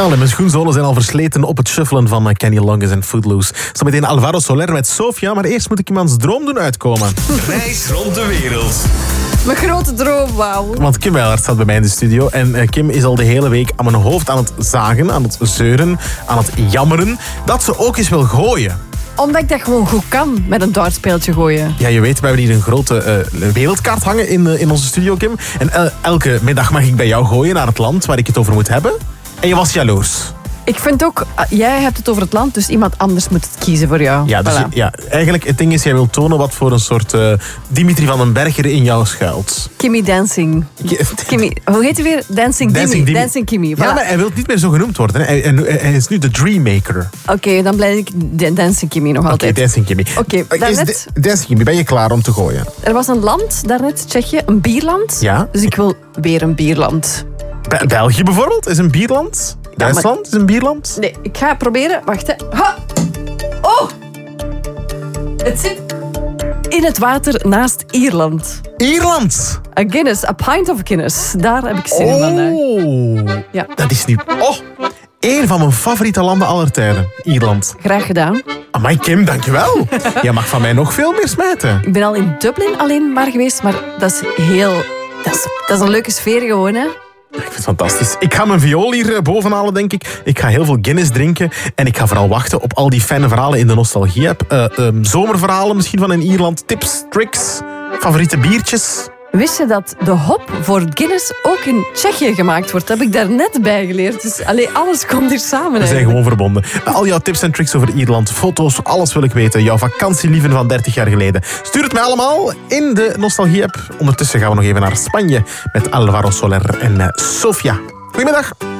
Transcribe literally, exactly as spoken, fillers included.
Alle mijn schoenzolen zijn al versleten op het shuffelen van Kenny Loggins en Footloose. Zometeen Alvaro Soler met Sofia, maar eerst moet ik iemands droom doen uitkomen. Reis rond de wereld. Mijn grote droom, wauw. Want Kim Weilert staat bij mij in de studio en uh, Kim is al de hele week aan mijn hoofd aan het zagen, aan het zeuren, aan het jammeren, dat ze ook eens wil gooien. Omdat ik dat gewoon goed kan, met een dartspeeltje gooien. Ja, je weet, we hebben hier een grote uh, wereldkaart hangen in, uh, in onze studio, Kim. En uh, elke middag mag ik bij jou gooien naar het land waar ik het over moet hebben. En je was jaloers. Ik vind ook, uh, jij hebt het over het land, dus iemand anders moet het kiezen voor jou. Ja, dus Voilà. je, ja, eigenlijk het ding is, jij wil tonen wat voor een soort uh, Dimitri van den Berger in jou schuilt. Kimmy Dancing. Kimmy, hoe heet hij weer? Dancing, Dancing Kimmy. Dimi. Dancing Kimmy. Voilà. Ja, maar hij wil niet meer zo genoemd worden. Hè. Hij, hij, hij is nu de Dreammaker. Oké, okay, dan blijf ik de Dancing Kimmy nog Oké, altijd. okay, Dancing Kimmy. Oké, Okay, daarnet... Dancing Kimmy, ben je klaar om te gooien? Er was een land daarnet, Tsjechië, een bierland. Ja. Dus ik wil weer een bierland. Be- België bijvoorbeeld is een bierland. Duitsland maar... is een bierland. Nee, ik ga proberen. Wacht, hè. Ha! Oh! Het zit in het water naast Ierland. Ierland! A Guinness, a pint of Guinness. Daar heb ik zin in vandaag. Oh, Ja. dat is nu... Oh, één van mijn favoriete landen aller tijden. Ierland. Graag gedaan. Amai, Kim, dankjewel. Jij mag van mij nog veel meer smijten. Ik ben al in Dublin alleen maar geweest, maar dat is heel... Dat is, dat is een leuke sfeer gewoon, hè. Ik vind het fantastisch. Ik ga mijn viool hier bovenhalen, denk ik. Ik ga heel veel Guinness drinken. En ik ga vooral wachten op al die fijne verhalen in de Nostalgie-app. Uh, um, zomerverhalen misschien van in Ierland. Tips, tricks, favoriete biertjes. Wist je dat de hop voor Guinness ook in Tsjechië gemaakt wordt? Dat heb ik daar net bij geleerd. Dus allee, alles komt hier samen. We zijn eigenlijk. gewoon verbonden. Al jouw tips en tricks over Ierland, foto's, alles wil ik weten. Jouw vakantielieven van dertig jaar geleden. Stuur het mij allemaal in de Nostalgie-app. Ondertussen gaan we nog even naar Spanje met Alvaro Soler en uh, Sofia. Goedemiddag.